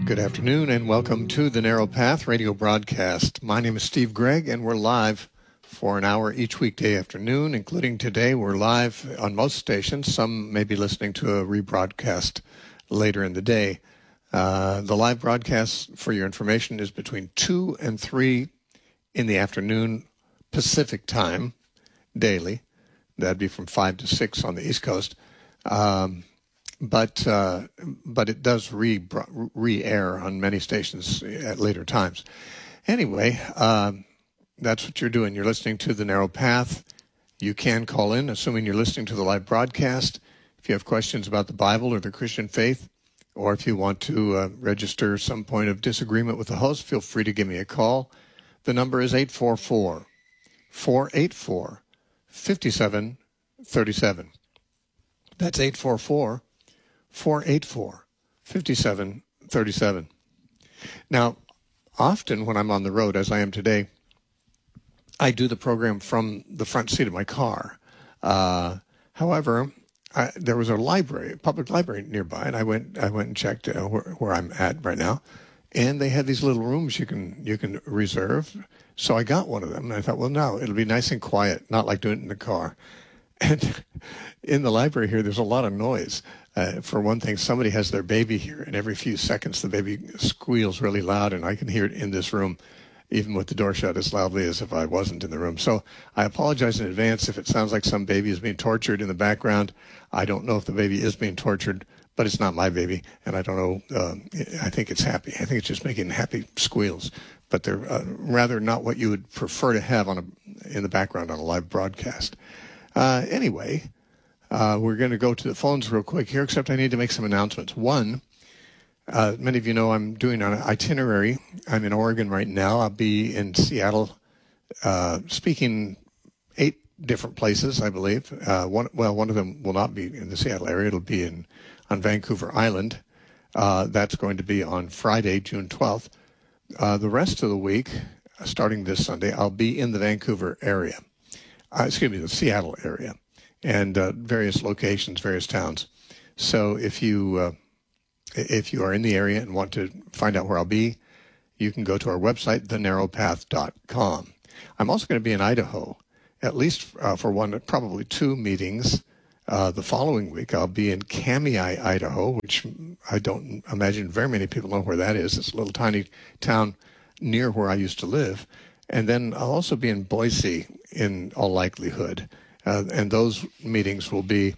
Good afternoon and welcome to the Narrow Path radio broadcast. My name is Steve Gregg and we're live for an hour each weekday afternoon, including today. We're live on most stations. Some may be listening to a rebroadcast later in the day. The live broadcast, for your information, is between 2 and 3 in the afternoon Pacific time daily. That'd be from 5 to 6 on the East Coast. But it does re-air on many stations at later times. Anyway, that's what you're doing. You're listening to The Narrow Path. You can call in, assuming you're listening to the live broadcast. If you have questions about the Bible or the Christian faith, or if you want to register some point of disagreement with the host, feel free to give me a call. The number is 844-484-5737. That's 844-484-5737. Now, often when I'm on the road, as I am today, I do the program from the front seat of my car. However, there was a library, a public library nearby, and I went and checked where I'm at right now, and they had these little rooms you can reserve. So I got one of them, and I thought, well, no, it'll be nice and quiet, not like doing it in the car. And in the library here, there's a lot of noise. For one thing, somebody has their baby here, and every few seconds the baby squeals really loud, and I can hear it in this room, even with the door shut, as loudly as if I wasn't in the room. So I apologize in advance if it sounds like some baby is being tortured in the background. I don't know if the baby is being tortured, but it's not my baby, and I don't know. I think it's happy. I think it's just making happy squeals, but they're rather not what you would prefer to have in the background on a live broadcast. Anyway, we're going to go to the phones real quick here, except I need to make some announcements. One, many of you know I'm doing an itinerary. I'm in Oregon right now. I'll be in Seattle speaking 8 different places, I believe. One of them will not be in the Seattle area. It'll be on Vancouver Island. That's going to be on Friday, June 12th. The rest of the week, starting this Sunday, I'll be in the Vancouver area. The Seattle area, and various locations, various towns. So if you are in the area and want to find out where I'll be, you can go to our website, thenarrowpath.com. I'm also going to be in Idaho, at least for one, probably 2 meetings. The following week, I'll be in Kamiah, Idaho, which I don't imagine very many people know where that is. It's a little tiny town near where I used to live. And then I'll also be in Boise in all likelihood. And those meetings will be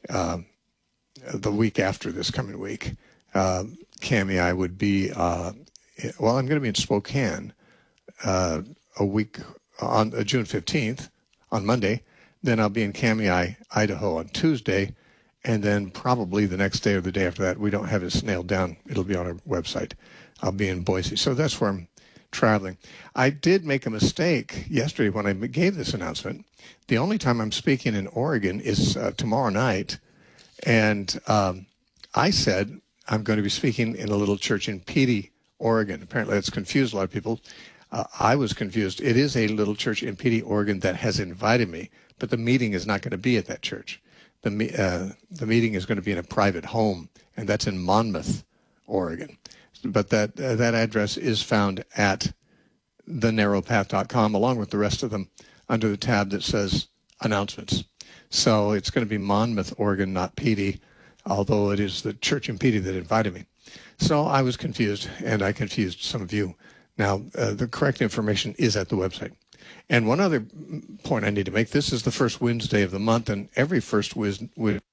the week after this coming week. Kamiah would be, I'm going to be in Spokane a week on June 15th, on Monday. Then I'll be in Kamiah, Idaho on Tuesday. And then probably the next day or the day after that, we don't have it nailed down. It'll be on our website. I'll be in Boise. So that's where I'm traveling. I did make a mistake yesterday when I gave this announcement. The only time I'm speaking in Oregon is tomorrow night. And I said I'm going to be speaking in a little church in Petey, Oregon. Apparently that's confused a lot of people. I was confused. It is a little church in Petey, Oregon that has invited me, but the meeting is not going to be at that church. The meeting is going to be in a private home, and that's in Monmouth, Oregon. But that address is found at thenarrowpath.com, along with the rest of them, under the tab that says announcements. So it's going to be Monmouth, Oregon, not Petey, although it is the church in Petey that invited me. So I was confused, and I confused some of you. Now, the correct information is at the website. And one other point I need to make, this is the first Wednesday of the month, and every first Wednesday